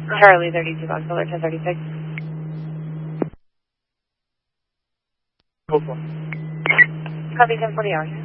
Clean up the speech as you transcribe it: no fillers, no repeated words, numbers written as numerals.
Charlie 32 Foxtrot 1036. Go for it. Copy 1040 hours.